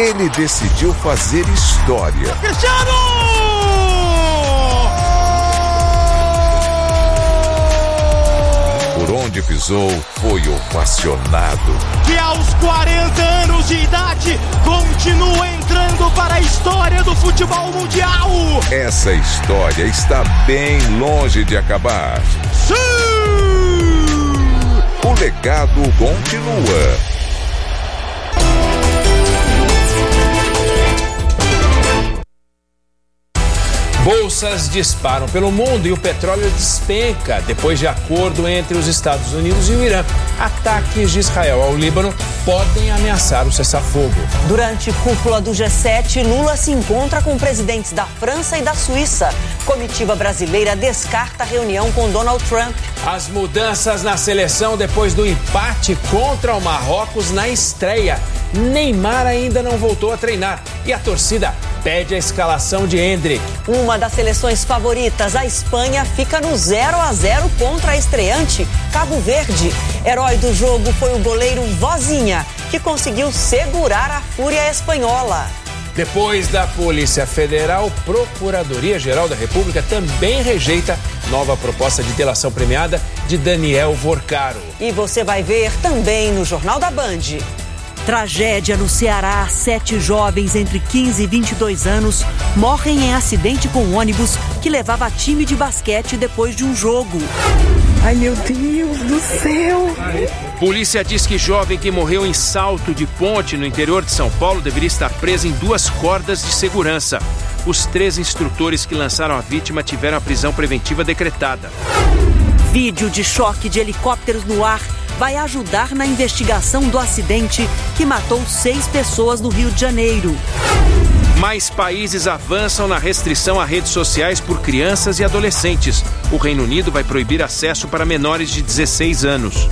Ele decidiu fazer história. Cristiano! Por onde pisou, foi ovacionado. Que aos 40 anos de idade, continua entrando para a história do futebol mundial. Essa história está bem longe de acabar. Sim! O legado continua. Bolsas disparam pelo mundo e o petróleo despenca depois de acordo entre os Estados Unidos e o Irã. Ataques de Israel ao Líbano podem ameaçar o cessar-fogo. Durante cúpula do G7, Lula se encontra com presidentes da França e da Suíça. Comitiva brasileira descarta a reunião com Donald Trump. As mudanças na seleção depois do empate contra o Marrocos na estreia. Neymar ainda não voltou a treinar e a torcida pede a escalação de Endrick. Uma das seleções favoritas, a Espanha, fica no 0-0 contra a estreante Cabo Verde. Herói do jogo foi o goleiro Vozinha, que conseguiu segurar a fúria espanhola. Depois da Polícia Federal, Procuradoria-Geral da República também rejeita nova proposta de delação premiada de Daniel Vorcaro. E você vai ver também no Jornal da Band. Tragédia no Ceará. 7 jovens entre 15 e 22 anos morrem em acidente com ônibus que levava time de basquete depois de um jogo. Ai, meu Deus do céu! Polícia diz que jovem que morreu em salto de ponte no interior de São Paulo deveria estar preso em 2 cordas de segurança. Os 3 instrutores que lançaram a vítima tiveram a prisão preventiva decretada. Vídeo de choque de helicópteros no ar vai ajudar na investigação do acidente que matou 6 pessoas no Rio de Janeiro. Mais países avançam na restrição a redes sociais por crianças e adolescentes. O Reino Unido vai proibir acesso para menores de 16 anos.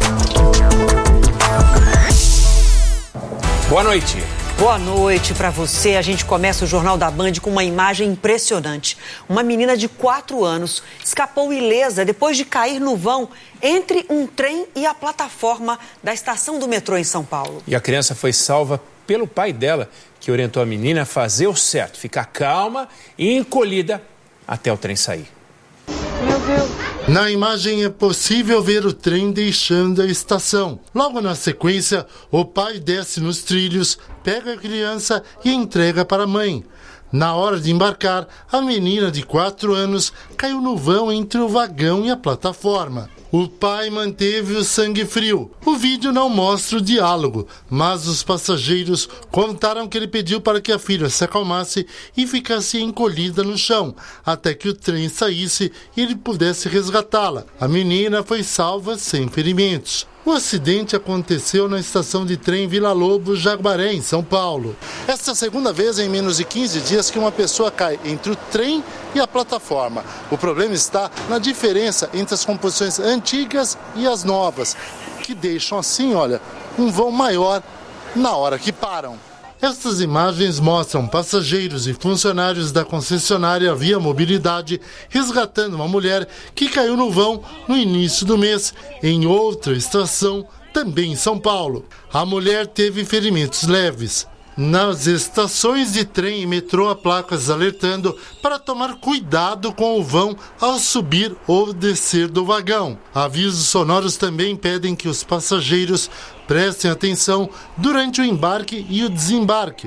Boa noite. Boa noite para você. A gente começa o Jornal da Band com uma imagem impressionante. Uma menina de 4 anos escapou ilesa depois de cair no vão entre um trem e a plataforma da estação do metrô em São Paulo. E a criança foi salva pelo pai dela, que orientou a menina a fazer o certo, ficar calma e encolhida até o trem sair. Meu Deus! Na imagem é possível ver o trem deixando a estação. Logo na sequência, o pai desce nos trilhos, pega a criança e entrega para a mãe. Na hora de embarcar, a menina de 4 anos caiu no vão entre o vagão e a plataforma. O pai manteve o sangue frio. O vídeo não mostra o diálogo, mas os passageiros contaram que ele pediu para que a filha se acalmasse e ficasse encolhida no chão, até que o trem saísse e ele pudesse resgatá-la. A menina foi salva sem ferimentos. O acidente aconteceu na estação de trem Vila Lobo, Jaguaré, em São Paulo. Esta é a segunda vez em menos de 15 dias que uma pessoa cai entre o trem e a plataforma. O problema está na diferença entre as composições antigas e as novas, que deixam assim, olha, um vão maior na hora que param. Estas imagens mostram passageiros e funcionários da concessionária Via Mobilidade resgatando uma mulher que caiu no vão no início do mês, em outra estação, também em São Paulo. A mulher teve ferimentos leves. Nas estações de trem e metrô há placas alertando para tomar cuidado com o vão ao subir ou descer do vagão. Avisos sonoros também pedem que os passageiros prestem atenção durante o embarque e o desembarque.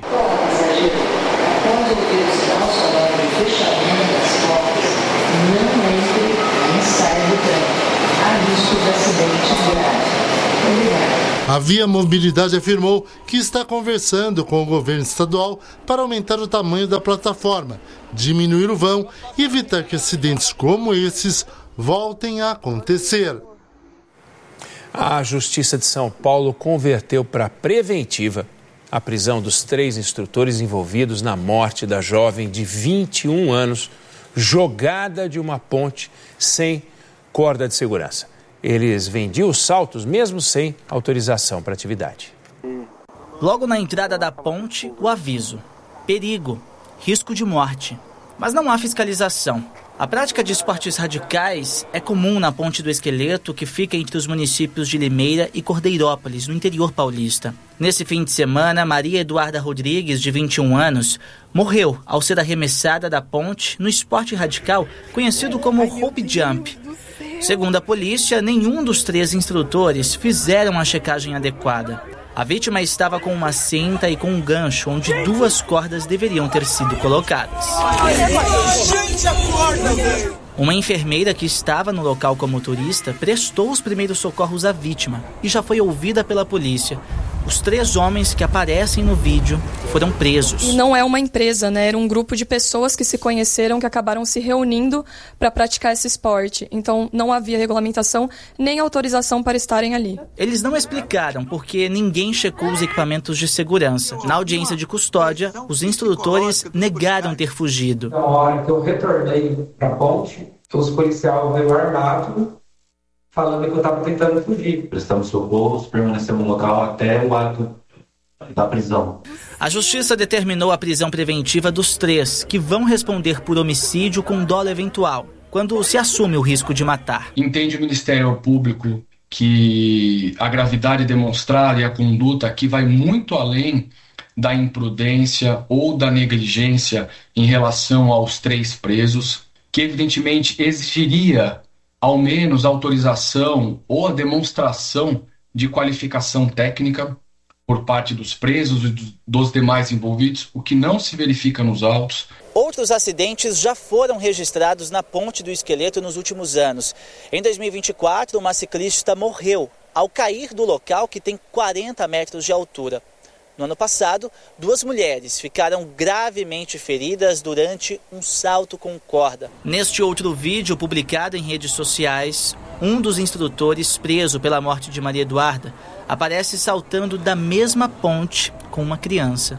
A Via Mobilidade afirmou que está conversando com o governo estadual para aumentar o tamanho da plataforma, diminuir o vão e evitar que acidentes como esses voltem a acontecer. A Justiça de São Paulo converteu para preventiva a prisão dos 3 instrutores envolvidos na morte da jovem de 21 anos, jogada de uma ponte sem corda de segurança. Eles vendiam os saltos mesmo sem autorização para atividade. Logo na entrada da ponte, o aviso: perigo, risco de morte. Mas não há fiscalização. A prática de esportes radicais é comum na Ponte do Esqueleto, que fica entre os municípios de Limeira e Cordeirópolis, no interior paulista. Nesse fim de semana, Maria Eduarda Rodrigues, de 21 anos, morreu ao ser arremessada da ponte no esporte radical conhecido como rope jump. Segundo a polícia, nenhum dos 3 instrutores fizeram a checagem adequada. A vítima estava com uma cinta e com um gancho onde 2 cordas deveriam ter sido colocadas. Uma enfermeira que estava no local como turista prestou os primeiros socorros à vítima e já foi ouvida pela polícia. Os 3 homens que aparecem no vídeo foram presos. E não é uma empresa, né? Era um grupo de pessoas que se conheceram, que acabaram se reunindo para praticar esse esporte. Então não havia regulamentação nem autorização para estarem ali. Eles não explicaram porque ninguém checou os equipamentos de segurança. Na audiência de custódia, os instrutores negaram ter fugido. Na hora que eu retornei para a ponte, os policiais veio armado, falando que eu estava tentando fugir. Prestamos socorros, permanecemos no local até o ato da prisão. A Justiça determinou a prisão preventiva dos 3, que vão responder por homicídio com dolo eventual, quando se assume o risco de matar. Entende o Ministério Público que a gravidade demonstrada e a conduta aqui vai muito além da imprudência ou da negligência em relação aos 3 presos, que evidentemente exigiria ao menos a autorização ou a demonstração de qualificação técnica por parte dos presos e dos demais envolvidos, o que não se verifica nos autos. Outros acidentes já foram registrados na Ponte do Esqueleto nos últimos anos. Em 2024, uma ciclista morreu ao cair do local, que tem 40 metros de altura. No ano passado, 2 mulheres ficaram gravemente feridas durante um salto com corda. Neste outro vídeo publicado em redes sociais, um dos instrutores preso pela morte de Maria Eduarda aparece saltando da mesma ponte com uma criança.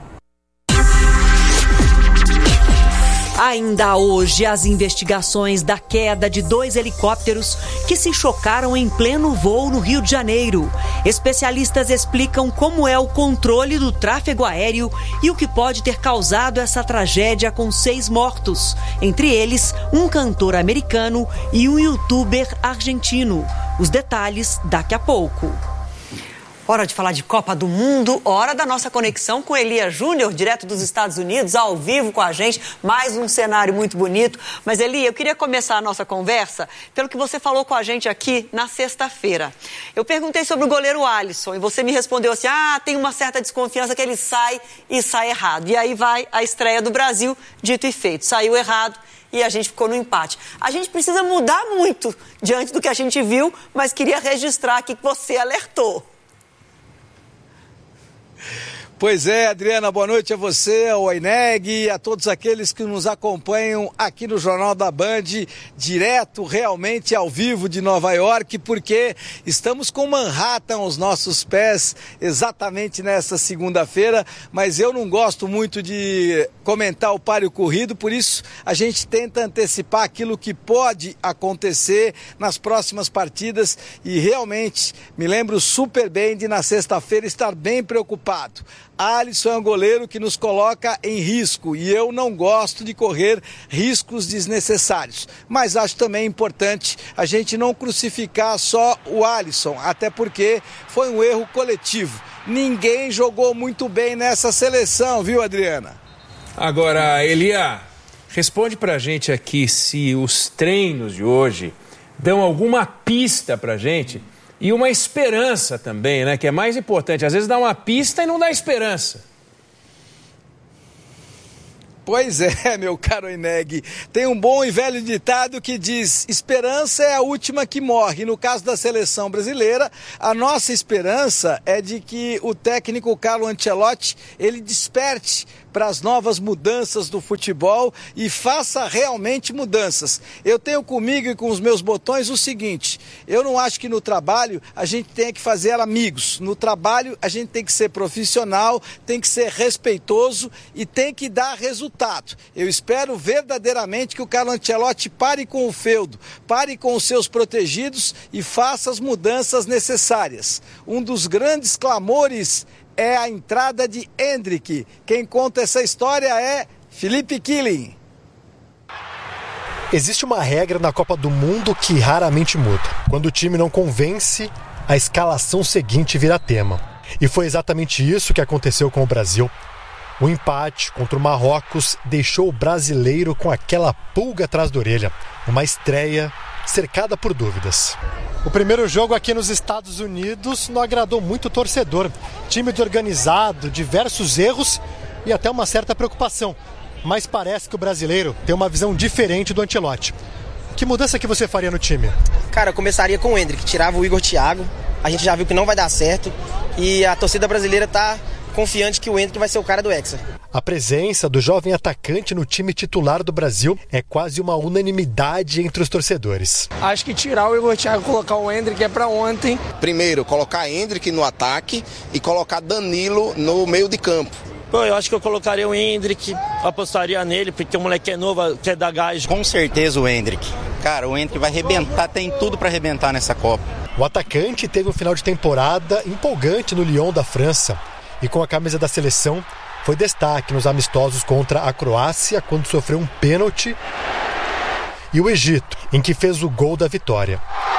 Ainda hoje, as investigações da queda de 2 helicópteros que se chocaram em pleno voo no Rio de Janeiro. Especialistas explicam como é o controle do tráfego aéreo e o que pode ter causado essa tragédia com 6 mortos, entre eles um cantor americano e um youtuber argentino. Os detalhes daqui a pouco. Hora de falar de Copa do Mundo, hora da nossa conexão com Elia Júnior, direto dos Estados Unidos, ao vivo com a gente, mais um cenário muito bonito. Mas Elia, eu queria começar a nossa conversa pelo que você falou com a gente aqui na sexta-feira. Eu perguntei sobre o goleiro Alisson e você me respondeu assim, tem uma certa desconfiança que ele sai errado. E aí vai a estreia do Brasil, dito e feito, saiu errado. E a gente ficou no empate. A gente precisa mudar muito diante do que a gente viu, mas queria registrar aqui que você alertou. Pois é, Adriana, boa noite a você, ao Oineg e a todos aqueles que nos acompanham aqui no Jornal da Band, direto realmente ao vivo de Nova York, porque estamos com Manhattan aos nossos pés exatamente nessa segunda-feira, mas eu não gosto muito de comentar o páreo corrido, por isso a gente tenta antecipar aquilo que pode acontecer nas próximas partidas e realmente me lembro super bem de na sexta-feira estar bem preocupado. Alisson é um goleiro que nos coloca em risco e eu não gosto de correr riscos desnecessários. Mas acho também importante a gente não crucificar só o Alisson, até porque foi um erro coletivo. Ninguém jogou muito bem nessa seleção, viu, Adriana? Agora, Elia, responde pra gente aqui se os treinos de hoje dão alguma pista pra gente. E uma esperança também, né? Que é mais importante. Às vezes dá uma pista e não dá esperança. Pois é, meu caro Oineg. Tem um bom e velho ditado que diz: esperança é a última que morre. No caso da seleção brasileira, a nossa esperança é de que o técnico Carlo Ancelotti, ele desperte para as novas mudanças do futebol e faça realmente mudanças. Eu tenho comigo e com os meus botões o seguinte: eu não acho que no trabalho a gente tenha que fazer amigos. No trabalho a gente tem que ser profissional, tem que ser respeitoso e tem que dar resultado. Eu espero verdadeiramente que o Carlo Ancelotti pare com o feudo, pare com os seus protegidos e faça as mudanças necessárias. Um dos grandes clamores é a entrada de Endrick. Quem conta essa história é Felipe Killing. Existe uma regra na Copa do Mundo que raramente muda. Quando o time não convence, a escalação seguinte vira tema. E foi exatamente isso que aconteceu com o Brasil. O empate contra o Marrocos deixou o brasileiro com aquela pulga atrás da orelha. Uma estreia cercada por dúvidas. O primeiro jogo aqui nos Estados Unidos não agradou muito o torcedor. Time desorganizado, diversos erros e até uma certa preocupação. Mas parece que o brasileiro tem uma visão diferente do Ancelotti. Que mudança que você faria no time? Cara, eu começaria com o Endrick, tirava o Igor Thiago. A gente já viu que não vai dar certo e a torcida brasileira tá confiante que o Endrick vai ser o cara do Hexa. A presença do jovem atacante no time titular do Brasil é quase uma unanimidade entre os torcedores. Acho que tirar o Igor Thiago e colocar o Endrick é para ontem. Primeiro, colocar Endrick no ataque e colocar Danilo no meio de campo. Pô, eu acho que eu colocaria o Endrick, apostaria nele, porque o moleque é novo, quer dar gás. Com certeza o Endrick. Cara, o Endrick vai arrebentar, tem tudo para arrebentar nessa Copa. O atacante teve um final de temporada empolgante no Lyon da França e com a camisa da seleção foi destaque nos amistosos contra a Croácia, quando sofreu um pênalti, e o Egito, em que fez o gol da vitória.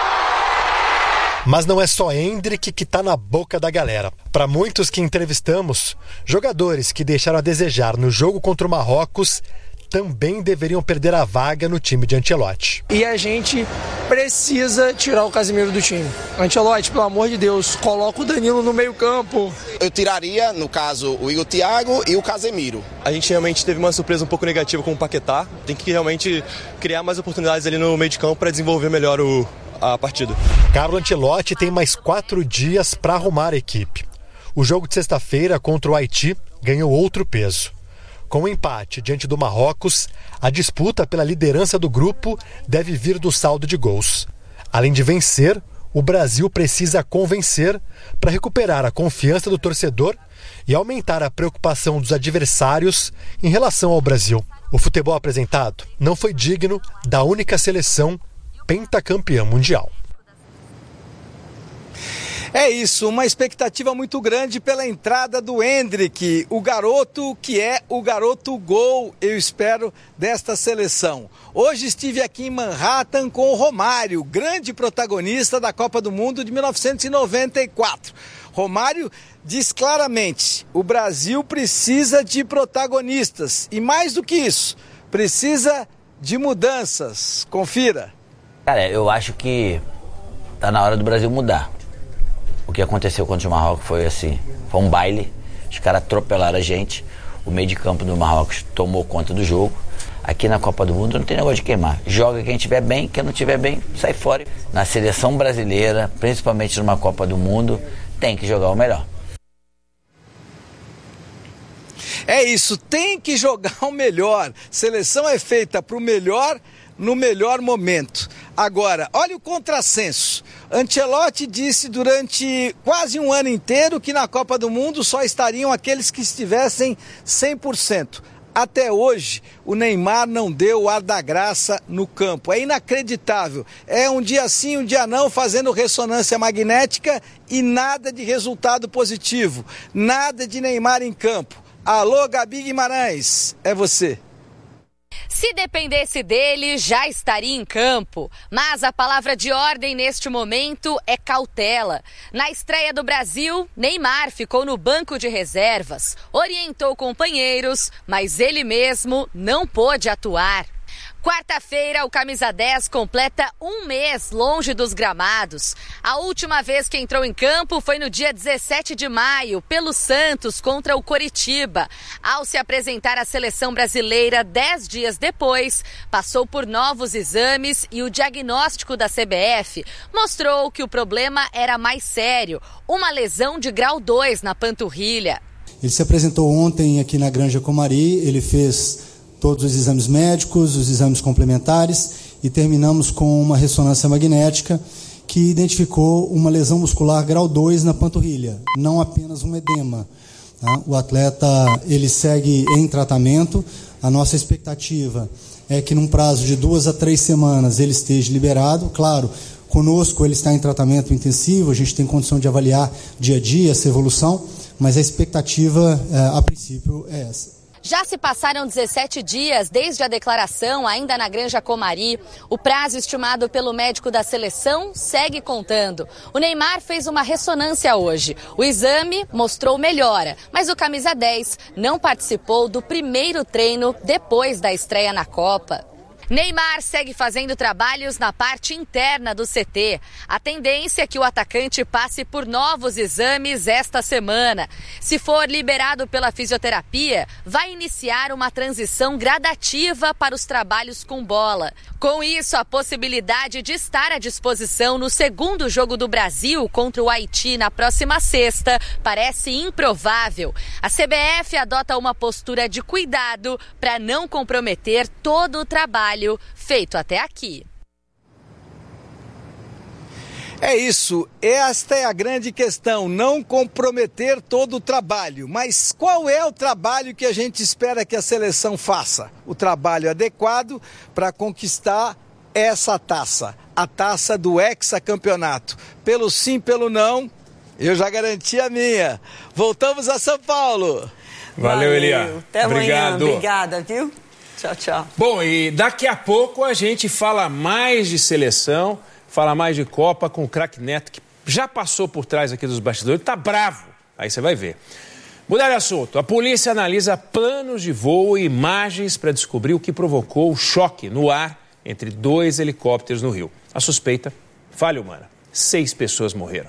Mas não é só Endrick que está na boca da galera. Para muitos que entrevistamos, jogadores que deixaram a desejar no jogo contra o Marrocos também deveriam perder a vaga no time de Ancelotti. E a gente precisa tirar o Casemiro do time. Ancelotti, pelo amor de Deus, coloca o Danilo no meio-campo. Eu tiraria, no caso, o Igor Thiago e o Casemiro. A gente realmente teve uma surpresa um pouco negativa com o Paquetá. Tem que realmente criar mais oportunidades ali no meio de campo para desenvolver melhor a partida. Carlo Ancelotti tem mais 4 dias para arrumar a equipe. O jogo de sexta-feira contra o Haiti ganhou outro peso. Com o empate diante do Marrocos, a disputa pela liderança do grupo deve vir do saldo de gols. Além de vencer, o Brasil precisa convencer para recuperar a confiança do torcedor e aumentar a preocupação dos adversários em relação ao Brasil. O futebol apresentado não foi digno da única seleção pentacampeã mundial. É isso, uma expectativa muito grande pela entrada do Endrick, o garoto que é o garoto gol, eu espero, desta seleção. Hoje estive aqui em Manhattan com o Romário, grande protagonista da Copa do Mundo de 1994. Romário diz claramente, o Brasil precisa de protagonistas e mais do que isso, precisa de mudanças. Confira. Cara, eu acho que tá na hora do Brasil mudar. O que aconteceu contra o Marrocos foi assim, foi um baile, os caras atropelaram a gente, o meio de campo do Marrocos tomou conta do jogo. Aqui na Copa do Mundo não tem negócio de queimar, joga quem estiver bem, quem não estiver bem, sai fora. Na seleção brasileira, principalmente numa Copa do Mundo, tem que jogar o melhor. É isso, tem que jogar o melhor, seleção é feita para o melhor, no melhor momento. Agora, olha o contrassenso. Ancelotti disse durante quase um ano inteiro que na Copa do Mundo só estariam aqueles que estivessem 100%. Até hoje, o Neymar não deu o ar da graça no campo. É inacreditável. É um dia sim, um dia não, fazendo ressonância magnética e nada de resultado positivo. Nada de Neymar em campo. Alô, Gabi Guimarães, é você. Se dependesse dele, já estaria em campo. Mas a palavra de ordem neste momento é cautela. Na estreia do Brasil, Neymar ficou no banco de reservas, orientou companheiros, mas ele mesmo não pôde atuar. Quarta-feira, o camisa 10 completa um mês longe dos gramados. A última vez que entrou em campo foi no dia 17 de maio, pelo Santos contra o Coritiba. Ao se apresentar à seleção brasileira 10 dias depois, passou por novos exames e o diagnóstico da CBF mostrou que o problema era mais sério, uma lesão de grau 2 na panturrilha. Ele se apresentou ontem aqui na Granja Comari, ele fez todos os exames médicos, os exames complementares e terminamos com uma ressonância magnética que identificou uma lesão muscular grau 2 na panturrilha, não apenas um edema. Tá? O atleta ele segue em tratamento, a nossa expectativa é que num prazo de 2 a 3 semanas ele esteja liberado. Claro, conosco ele está em tratamento intensivo, a gente tem condição de avaliar dia a dia essa evolução, mas a expectativa a princípio é essa. Já se passaram 17 dias desde a declaração, ainda na Granja Comari. O prazo estimado pelo médico da seleção segue contando. O Neymar fez uma ressonância hoje. O exame mostrou melhora, mas o camisa 10 não participou do primeiro treino depois da estreia na Copa. Neymar segue fazendo trabalhos na parte interna do CT. A tendência é que o atacante passe por novos exames esta semana. Se for liberado pela fisioterapia, vai iniciar uma transição gradativa para os trabalhos com bola. Com isso, a possibilidade de estar à disposição no segundo jogo do Brasil contra o Haiti na próxima sexta parece improvável. A CBF adota uma postura de cuidado para não comprometer todo o trabalho feito até aqui. É isso, esta é a grande questão, não comprometer todo o trabalho. Mas qual é o trabalho que a gente espera que a seleção faça? O trabalho adequado para conquistar essa taça, a taça do hexacampeonato. Pelo sim, pelo não, eu já garanti a minha. Voltamos a São Paulo. Valeu, Elia. Até Obrigado. amanhã. Obrigada, viu? Tchau, tchau. Bom, e daqui a pouco a gente fala mais de seleção, fala mais de Copa com o craque Neto, que já passou por trás aqui dos bastidores, tá bravo. Aí você vai ver. Mudar de assunto, a polícia analisa planos de voo e imagens para descobrir o que provocou o choque no ar entre 2 helicópteros no Rio. A suspeita, falha humana. 6 pessoas morreram.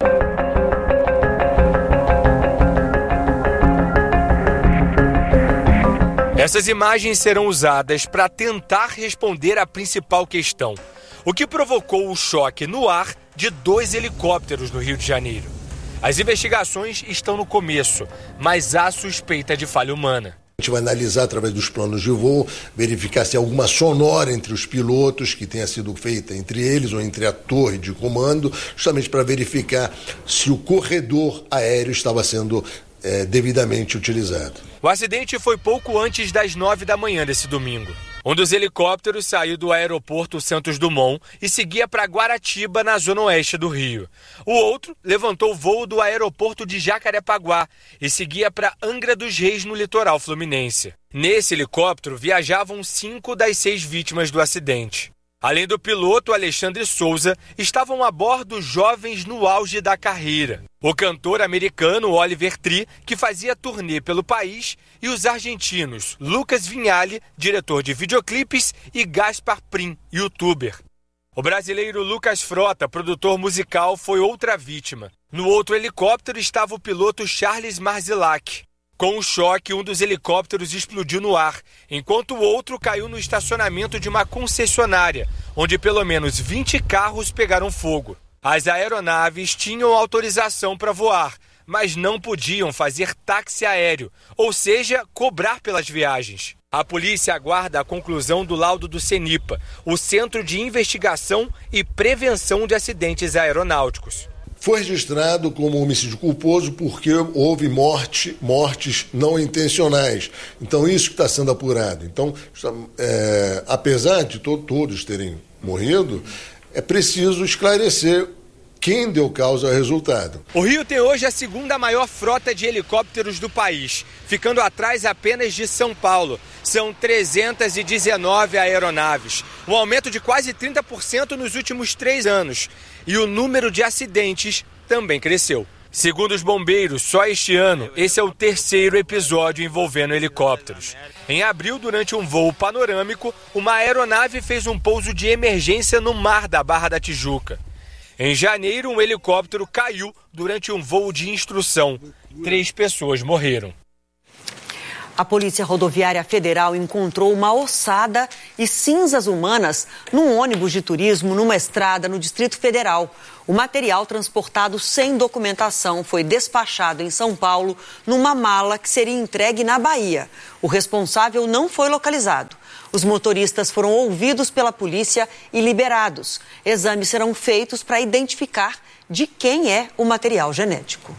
Essas imagens serão usadas para tentar responder à principal questão: o que provocou o choque no ar de 2 helicópteros no Rio de Janeiro. As investigações estão no começo, mas há suspeita de falha humana. A gente vai analisar através dos planos de voo, verificar se há alguma sonora entre os pilotos que tenha sido feita entre eles ou entre a torre de comando, justamente para verificar se o corredor aéreo estava sendo devidamente utilizado. O acidente foi pouco antes das 9 da manhã desse domingo. Um dos helicópteros saiu do aeroporto Santos Dumont e seguia para Guaratiba, na zona oeste do Rio. O outro levantou o voo do aeroporto de Jacarepaguá e seguia para Angra dos Reis, no litoral fluminense. Nesse helicóptero viajavam 5 das 6 vítimas do acidente. Além do piloto Alexandre Souza, estavam a bordo jovens no auge da carreira. O cantor americano Oliver Tree, que fazia turnê pelo país, e os argentinos Lucas Vinhali, diretor de videoclipes, e Gaspar Prim, youtuber. O brasileiro Lucas Frota, produtor musical, foi outra vítima. No outro helicóptero estava o piloto Charles Marzilac. Com o choque, um dos helicópteros explodiu no ar, enquanto o outro caiu no estacionamento de uma concessionária, onde pelo menos 20 carros pegaram fogo. As aeronaves tinham autorização para voar, mas não podiam fazer táxi aéreo, ou seja, cobrar pelas viagens. A polícia aguarda a conclusão do laudo do CENIPA, o Centro de Investigação e Prevenção de Acidentes Aeronáuticos. Foi registrado como homicídio culposo porque houve mortes não intencionais. Então, isso que está sendo apurado. Então, apesar de todos terem morrido, é preciso esclarecer quem deu causa ao resultado. O Rio tem hoje a segunda maior frota de helicópteros do país, ficando atrás apenas de São Paulo. São 319 aeronaves, um aumento de quase 30% nos últimos 3 anos. E o número de acidentes também cresceu. Segundo os bombeiros, só este ano, esse é o 3º episódio envolvendo helicópteros. Em abril, durante um voo panorâmico, uma aeronave fez um pouso de emergência no mar da Barra da Tijuca. Em janeiro, um helicóptero caiu durante um voo de instrução. 3 pessoas morreram. A Polícia Rodoviária Federal encontrou uma ossada e cinzas humanas num ônibus de turismo numa estrada no Distrito Federal. O material transportado sem documentação foi despachado em São Paulo numa mala que seria entregue na Bahia. O responsável não foi localizado. Os motoristas foram ouvidos pela polícia e liberados. Exames serão feitos para identificar de quem é o material genético.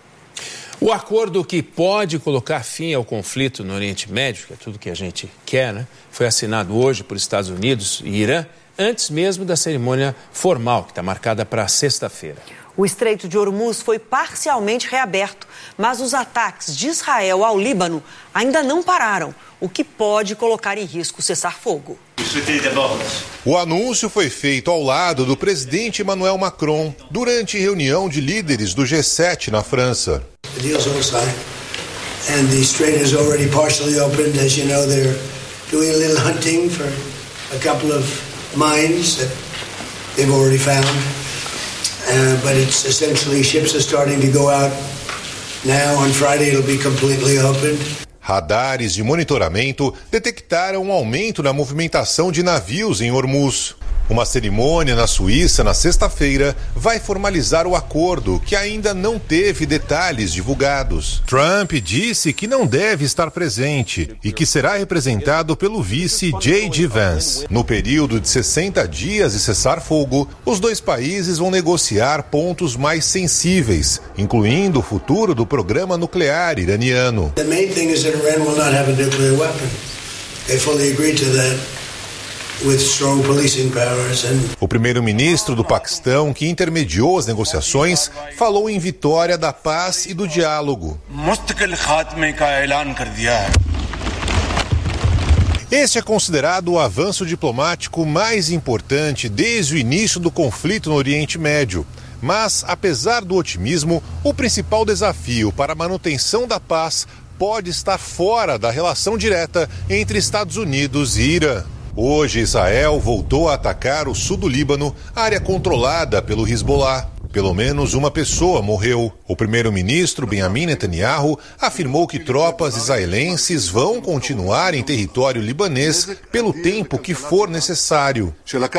O acordo que pode colocar fim ao conflito no Oriente Médio, que é tudo que a gente quer, né? Foi assinado hoje por Estados Unidos e Irã, antes mesmo da cerimônia formal, que está marcada para sexta-feira. O Estreito de Hormuz foi parcialmente reaberto, mas os ataques de Israel ao Líbano ainda não pararam, o que pode colocar em risco o cessar-fogo. O anúncio foi feito ao lado do presidente Emmanuel Macron durante reunião de líderes do G7 na França. And the strait is already partially opened. As you know, they're doing a little hunting for a couple of mines that they've already found. But it's essentially ships are starting to go out now. On Friday, it'll be completely opened. Radares de monitoramento detectaram um aumento na movimentação de navios em Hormuz. Uma cerimônia na Suíça na sexta-feira vai formalizar o acordo, que ainda não teve detalhes divulgados. Trump disse que não deve estar presente e que será representado pelo vice J.D. Vance. No período de 60 dias de cessar-fogo, os dois países vão negociar pontos mais sensíveis, incluindo o futuro do programa nuclear iraniano. The main thing is that Iran will not have a nuclear weapon. They fully agree to that. With strong policing powers and... O primeiro-ministro do Paquistão, que intermediou as negociações, falou em vitória da paz e do diálogo. Este é considerado o avanço diplomático mais importante desde o início do conflito no Oriente Médio. Mas, apesar do otimismo, o principal desafio para a manutenção da paz pode estar fora da relação direta entre Estados Unidos e Irã. Hoje, Israel voltou a atacar o sul do Líbano, área controlada pelo Hezbollah. Pelo menos uma pessoa morreu. O primeiro-ministro Benjamin Netanyahu afirmou que tropas israelenses vão continuar em território libanês pelo tempo que for necessário.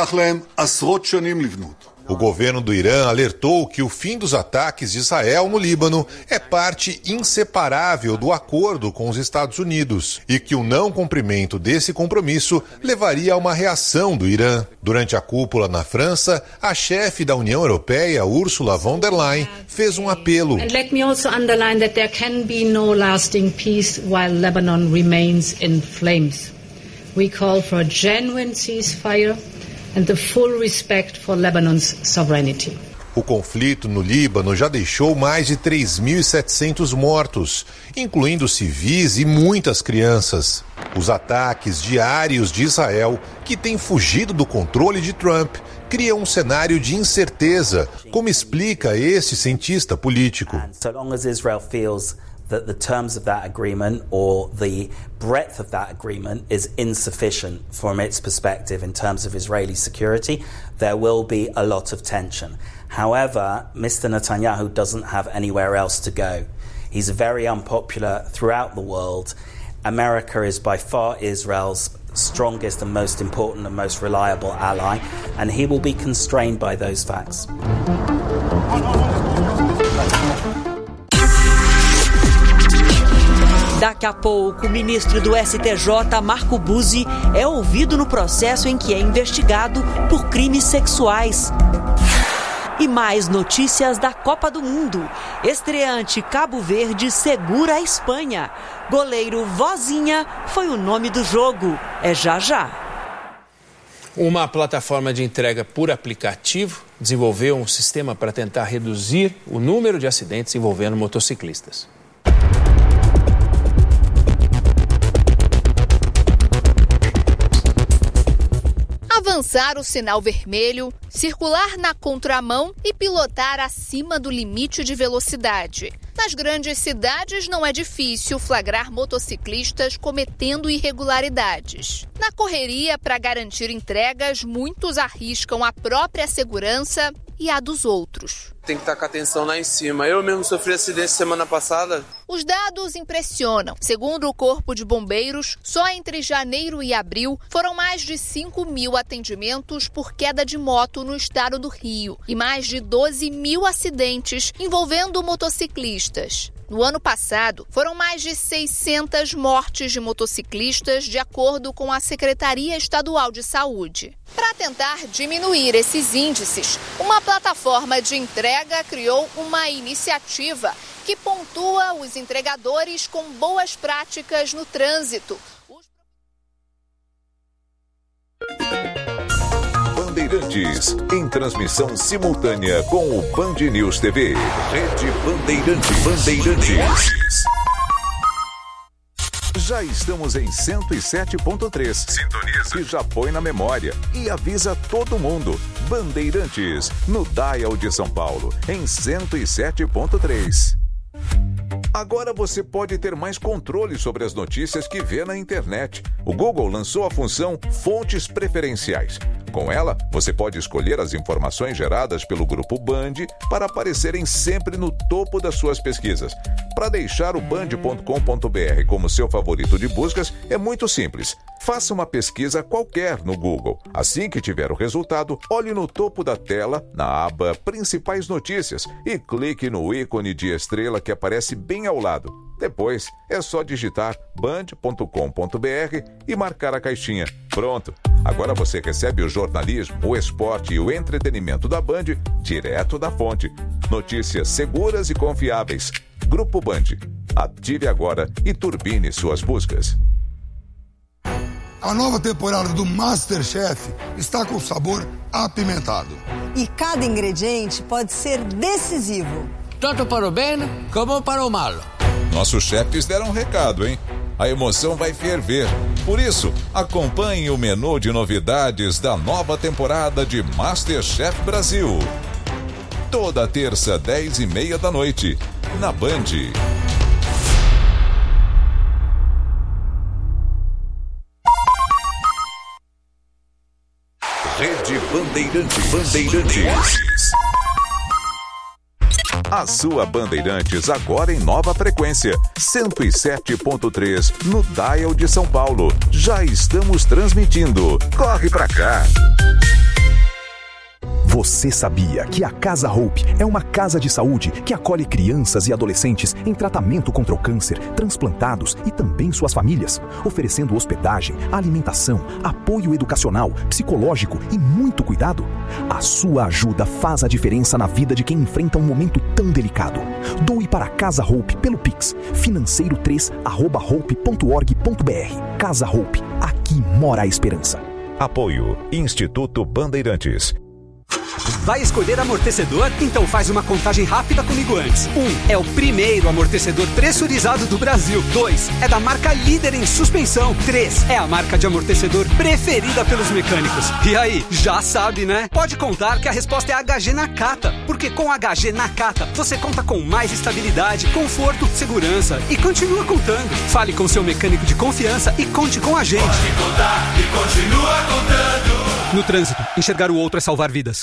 O governo do Irã alertou que o fim dos ataques de Israel no Líbano é parte inseparável do acordo com os Estados Unidos e que o não cumprimento desse compromisso levaria a uma reação do Irã. Durante a cúpula na França, a chefe da União Europeia, Ursula von der Leyen, fez um apelo. Let me also underline that there can be no lasting peace while Lebanon remains in flames. We call for a genuine ceasefire and the full respect for Lebanon's sovereignty. O conflito no Líbano já deixou mais de 3.700 mortos, incluindo civis e muitas crianças. Os ataques diários de Israel, que tem fugido do controle de Trump, criam um cenário de incerteza, como explica este cientista político. That the terms of that agreement or the breadth of that agreement is insufficient from its perspective in terms of Israeli security, there will be a lot of tension. However, Mr. Netanyahu doesn't have anywhere else to go. He's very unpopular throughout the world. America is by far Israel's strongest and most important and most reliable ally, and he will be constrained by those facts. Daqui a pouco, o ministro do STJ, Marco Buzzi, é ouvido no processo em que é investigado por crimes sexuais. E mais notícias da Copa do Mundo. Estreante Cabo Verde segura a Espanha. Goleiro Vozinha foi o nome do jogo. É já já. Uma plataforma de entrega por aplicativo desenvolveu um sistema para tentar reduzir o número de acidentes envolvendo motociclistas. Avançar o sinal vermelho, circular na contramão e pilotar acima do limite de velocidade. Nas grandes cidades não é difícil flagrar motociclistas cometendo irregularidades. Na correria para garantir entregas, muitos arriscam a própria segurança e a dos outros. Tem que estar com a atenção lá em cima. Eu mesmo sofri acidente semana passada. Os dados impressionam. Segundo o Corpo de Bombeiros, só entre janeiro e abril foram mais de 5.000 atendimentos por queda de moto no estado do Rio e mais de 12.000 acidentes envolvendo motociclistas. No ano passado, foram mais de 600 mortes de motociclistas, de acordo com a Secretaria Estadual de Saúde. Para tentar diminuir esses índices, uma plataforma de entrega criou uma iniciativa que pontua os entregadores com boas práticas no trânsito. Bandeirantes, em transmissão simultânea com o Band News TV. Rede Bandeirantes. Já estamos em 107.3. Sintoniza. E já põe na memória. E avisa todo mundo. Bandeirantes, no Dial de São Paulo, em 107.3. Agora você pode ter mais controle sobre as notícias que vê na internet. O Google lançou a função Fontes Preferenciais. Com ela, você pode escolher as informações geradas pelo Grupo Band para aparecerem sempre no topo das suas pesquisas. Para deixar o band.com.br como seu favorito de buscas, é muito simples. Faça uma pesquisa qualquer no Google. Assim que tiver o resultado, olhe no topo da tela, na aba Principais Notícias, e clique no ícone de estrela que aparece bem ao lado. Depois, é só digitar band.com.br e marcar a caixinha. Pronto! Agora você recebe o jornalismo, o esporte e o entretenimento da Band direto da fonte. Notícias seguras e confiáveis. Grupo Band. Ative agora e turbine suas buscas. A nova temporada do MasterChef está com sabor apimentado. E cada ingrediente pode ser decisivo. Tanto para o bem como para o mal. Nossos chefes deram um recado, hein? A emoção vai ferver. Por isso, acompanhe o menu de novidades da nova temporada de MasterChef Brasil. Toda terça, 10h30 da noite, na Band. Rede Bandeirantes. A sua Bandeirantes agora em nova frequência, 107.3 no Dial de São Paulo. Já estamos transmitindo. Corre pra cá! Você sabia que a Casa Hope é uma casa de saúde que acolhe crianças e adolescentes em tratamento contra o câncer, transplantados e também suas famílias, oferecendo hospedagem, alimentação, apoio educacional, psicológico e muito cuidado? A sua ajuda faz a diferença na vida de quem enfrenta um momento tão delicado. Doe para a Casa Hope pelo Pix, financeiro3@hope.org.br. Casa Hope, aqui mora a esperança. Apoio Instituto Bandeirantes. Vai escolher amortecedor? Então faz uma contagem rápida comigo antes. 1. É o primeiro amortecedor pressurizado do Brasil. 2. É da marca líder em suspensão. 3. É a marca de amortecedor preferida pelos mecânicos. E aí, já sabe, né? Pode contar que a resposta é HG Nakata. Porque com HG Nakata, você conta com mais estabilidade, conforto, segurança e continua contando. Fale com seu mecânico de confiança e conte com a gente. Pode contar e continua contando. No trânsito, enxergar o outro é salvar vidas.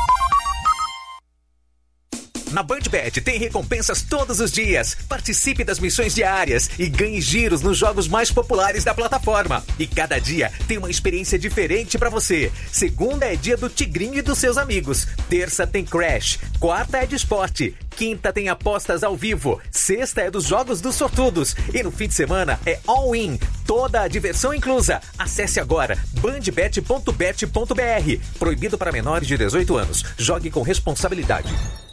Na BandBet tem recompensas todos os dias. Participe das missões diárias e ganhe giros nos jogos mais populares da plataforma. E cada dia tem uma experiência diferente pra você. Segunda é dia do Tigrinho e dos seus amigos. Terça tem Crash. Quarta é de esporte. Quinta tem apostas ao vivo. Sexta é dos jogos dos sortudos. E no fim de semana é all-in. Toda a diversão inclusa. Acesse agora bandbet.bet.br. Proibido para menores de 18 anos. Jogue com responsabilidade.